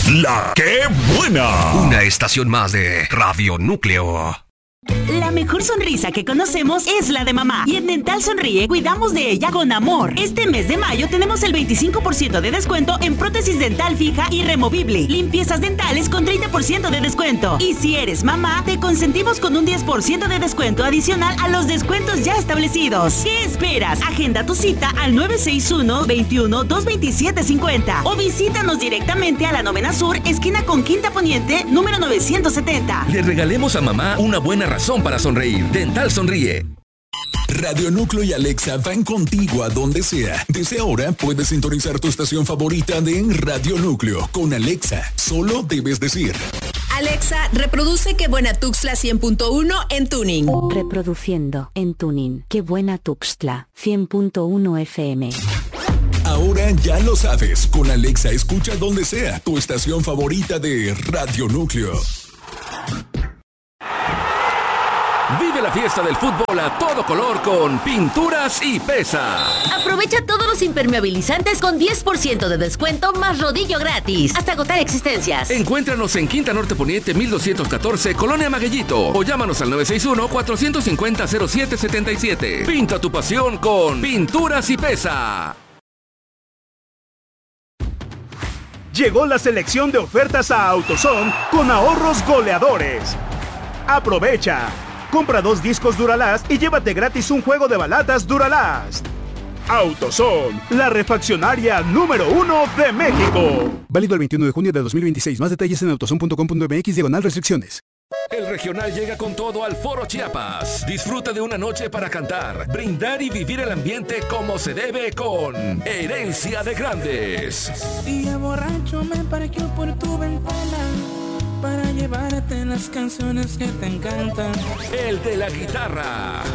La que buena. Una estación más de Radio Núcleo. La mejor sonrisa que conocemos es la de mamá. Y en Dental Sonríe cuidamos de ella con amor. Este mes de mayo tenemos el 25% de descuento en prótesis dental fija y removible. Limpiezas dentales con 30% de descuento. Y si eres mamá, te consentimos con un 10% de descuento adicional a los descuentos ya establecidos. ¿Qué esperas? Agenda tu cita al 961-21-227-50 o visítanos directamente a la Novena Sur, esquina con Quinta Poniente, número 970. Le regalemos a mamá una buena razón para sonreír. Dental Sonríe. Radio Núcleo y Alexa van contigo a donde sea. Desde ahora puedes sintonizar tu estación favorita de Radio Núcleo. Con Alexa, solo debes decir: Alexa, reproduce Qué Buena Tuxtla 100.1 en Tuning. Reproduciendo en Tuning Qué Buena Tuxtla 100.1 FM. Ahora ya lo sabes. Con Alexa escucha donde sea tu estación favorita de Radio Núcleo. Vive la fiesta del fútbol a todo color con Pinturas y Pesa. Aprovecha todos los impermeabilizantes con 10% de descuento más rodillo gratis, hasta agotar existencias. Encuéntranos en Quinta Norte Poniente 1214, Colonia Maguellito, o llámanos al 961-450-0777. Pinta tu pasión con Pinturas y Pesa. Llegó la selección de ofertas a AutoZone con ahorros goleadores. Aprovecha. Compra 2 discos Duralast y llévate gratis un juego de balatas Duralast. AutoZone, la refaccionaria número 1 de México. Válido el 21 de junio de 2026. Más detalles en autozone.com.mx/restricciones. El regional llega con todo al Foro Chiapas. Disfruta de una noche para cantar, brindar y vivir el ambiente como se debe con Herencia de Grandes. Día borracho me parqueo por tu ventana para llevarte las canciones que te encantan. El de la guitarra.